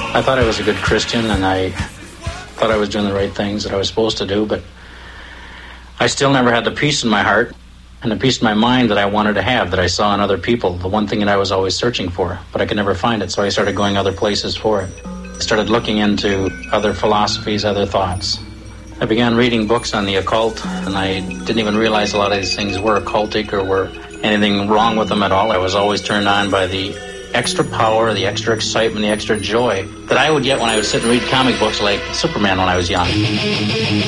I thought I was a good Christian, and I thought I was doing the right things that I was supposed to do, but I still never had the peace in my heart and the peace in my mind that I wanted to have, that I saw in other people, the one thing that I was always searching for, but I could never find it, so I started going other places for it. I started looking into other philosophies, other thoughts. I began reading books on the occult, and I didn't even realize a lot of these things were occultic or were anything wrong with them at all. I was always turned on by the extra power, the extra excitement, the extra joy that I would get when I would sit and read comic books like Superman when I was young.